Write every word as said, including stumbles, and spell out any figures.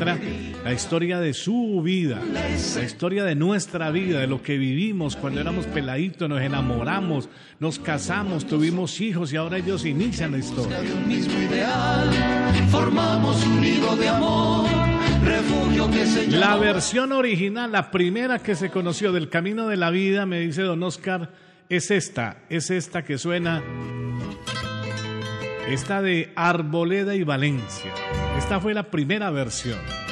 letra la historia de su vida, la historia de nuestra vida, de lo que vivimos cuando éramos peladitos, nos enamoramos, nos casamos, tuvimos hijos y ahora ellos inician la historia. Un mismo ideal, formamos un nido de amor, refugio que se llama... La versión original, la primera que se conoció del Camino de la Vida, me dice don Oscar, es esta, es esta que suena, esta de Arboleda y Valencia. Esta fue la primera versión.